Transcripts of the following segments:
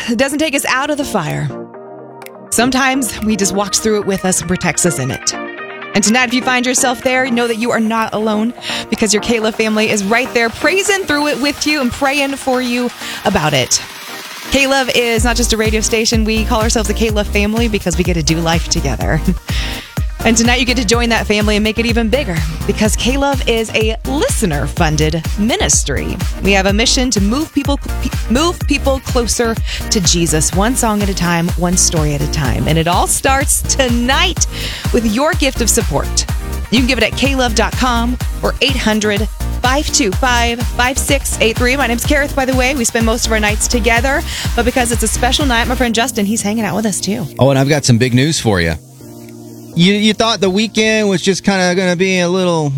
doesn't take us out of the fire. Sometimes He just walks through it with us and protects us in it. And tonight, if you find yourself there, know that you are not alone, because your K-Love family is right there praising through it with you and praying for you about it. K-Love is not just a radio station. We call ourselves the K-Love family because we get to do life together. And tonight you get to join that family and make it even bigger, because K-Love is a listener-funded ministry. We have a mission to move people closer to Jesus, one song at a time, one story at a time. And it all starts tonight with your gift of support. You can give it at klove.com or 800-525-5683. My name's Kareth, by the way. We spend most of our nights together, but because it's a special night, my friend Justin, he's hanging out with us too. Oh, and I've got some big news for you. You thought the weekend was just kind of going to be a little.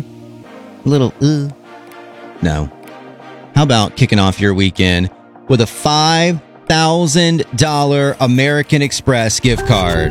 No. How about kicking off your weekend with a $5,000 American Express gift card?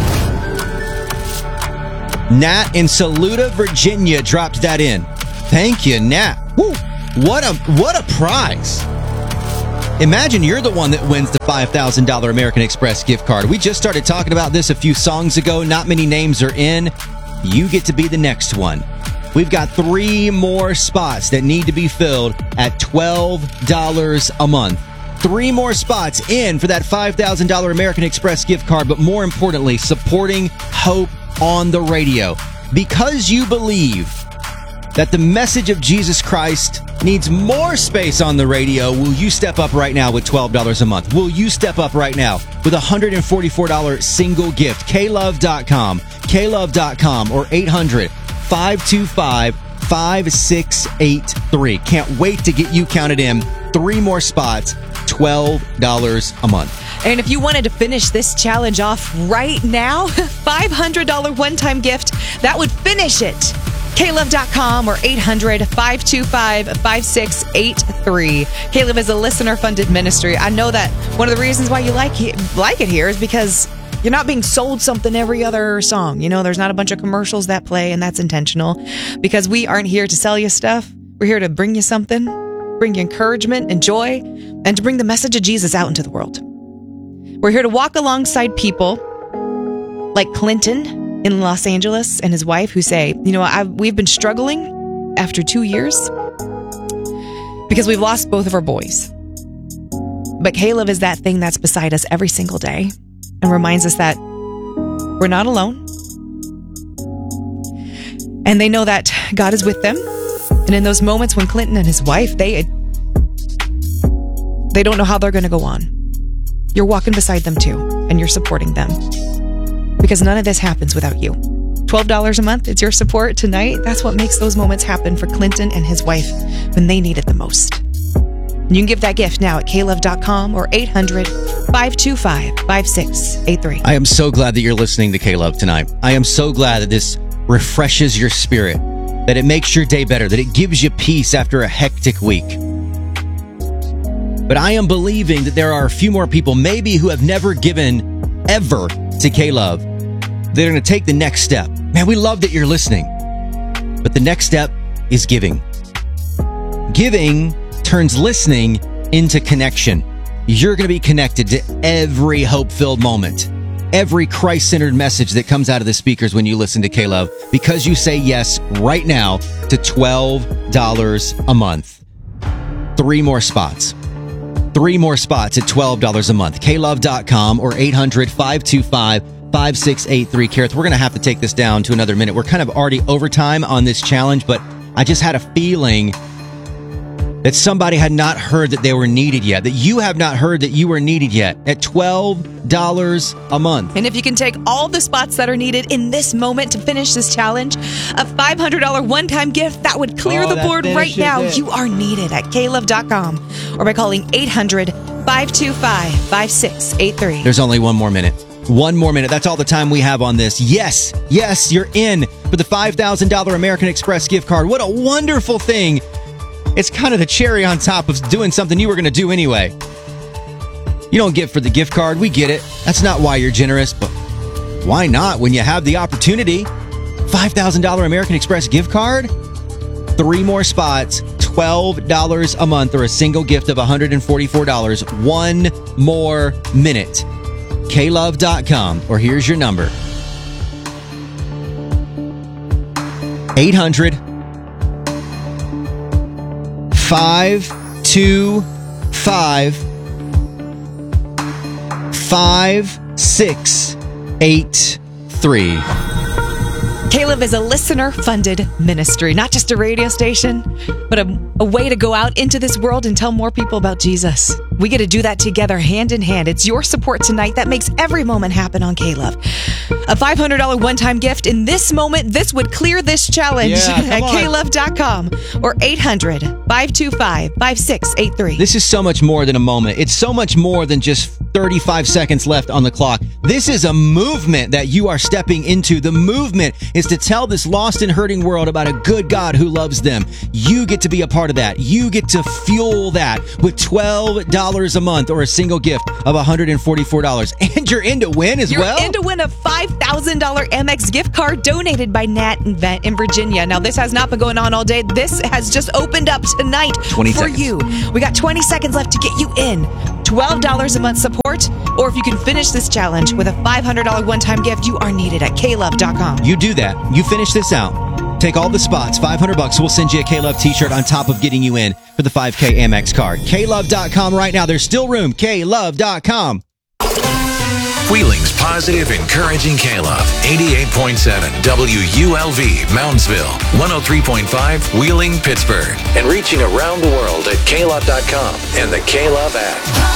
Nat in Saluda, Virginia dropped that in. Thank you, Nat. Woo. What a prize. Imagine you're the one that wins the $5,000 American Express gift card. We just started talking about this a few songs ago. Not many names are in. You get to be the next one. We've got 3 more spots that need to be filled at $12 a month. 3 more spots in for that $5,000 American Express gift card, but more importantly, supporting Hope on the radio. Because you believe that the message of Jesus Christ needs more space on the radio, will you step up right now with $12 a month? Will you step up right now with a $144 single gift? klove.com or 800-525-5683. Can't wait to get you counted in. 3 more spots, $12 a month. And if you wanted to finish this challenge off right now, $500 one-time gift, that would finish it. klove.com or 800-525-5683. K-Love is a listener-funded ministry. I know that one of the reasons why you like it here is because you're not being sold something every other song. You know, there's not a bunch of commercials that play, and that's intentional, because we aren't here to sell you stuff. We're here to bring you something, bring you encouragement and joy, and to bring the message of Jesus out into the world. We're here to walk alongside people like Clinton in Los Angeles and his wife, who say, you know, we've been struggling after 2 years because we've lost both of our boys. But K-Love is that thing that's beside us every single day and reminds us that we're not alone. And they know that God is with them. And in those moments when Clinton and his wife, they don't know how they're going to go on, you're walking beside them too, and you're supporting them. Because none of this happens without you. $12 a month, it's your support tonight. That's what makes those moments happen for Clinton and his wife when they need it the most. And you can give that gift now at klove.com or 800-525-5683. I am so glad that you're listening to K-Love tonight. I am so glad that this refreshes your spirit, that it makes your day better, that it gives you peace after a hectic week. But I am believing that there are a few more people maybe who have never given ever to K-Love. They're going to take the next step. Man, we love that you're listening. But the next step is giving. Giving turns listening into connection. You're going to be connected to every hope-filled moment, every Christ-centered message that comes out of the speakers when you listen to K-Love, because you say yes right now to $12 a month. 3 more spots. 3 more spots at $12 a month. klove.com or 800-525-5683. Kareth, we're going to have to take this down to another minute. We're kind of already over time on this challenge, but I just had a feeling that somebody had not heard that they were needed yet, that you have not heard that you were needed yet, at $12 a month. And if you can take all the spots that are needed in this moment to finish this challenge, a $500 one-time gift that would clear the board right now, you are needed at klove.com or by calling 800-525-5683. There's only 1 more minute. 1 more minute. That's all the time we have on this. Yes, you're in for the $5,000 American Express gift card. What a wonderful thing. It's kind of the cherry on top of doing something you were going to do anyway. You don't give for the gift card. We get it. That's not why you're generous, but why not when you have the opportunity? $5,000 American Express gift card? 3 more spots, $12 a month or a single gift of $144. One more minute. KLove.com, or here's your number. 800 525 5683. K-Love is a listener-funded ministry, not just a radio station, but a way to go out into this world and tell more people about Jesus. We get to do that together, hand in hand. It's your support tonight that makes every moment happen on K-Love. A $500 one-time gift in this moment. This would clear this challenge at klove.com or 800-525-5683. This is so much more than a moment. It's so much more than just 35 seconds left on the clock. This is a movement that you are stepping into. The movement is to tell this lost and hurting world about a good God who loves them. You get to be a part of that. You get to fuel that with $12 a month or a single gift of $144. And you're in to win as well. You're in to win a $5,000 Amex gift card donated by Nat in Virginia. Now, this has not been going on all day. This has just opened up tonight for you. We got 20 seconds left to get you in. $12 a month support, or if you can finish this challenge with a $500 one-time gift, you are needed at klove.com. You do that. You finish this out. Take all the spots, $500. We'll send you a K-Love t-shirt on top of getting you in for the 5K Amex card. KLove.com right now. There's still room. KLove.com. Wheeling's positive, encouraging K-Love. 88.7 WULV, Moundsville. 103.5 Wheeling, Pittsburgh. And reaching around the world at KLove.com and the K-Love app.